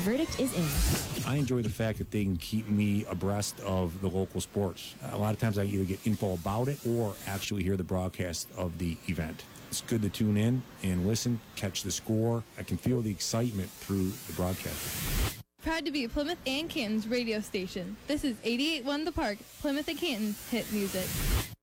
verdict is in. I enjoy the fact that they can keep me abreast of the local sports. A lot of times I either get info about it or actually hear the broadcast of the event. It's good to tune in and listen, catch the score. I can feel the excitement through the broadcast. Proud to be Plymouth and Canton's radio station. This is 88.1 The Park, Plymouth and Canton's hit music.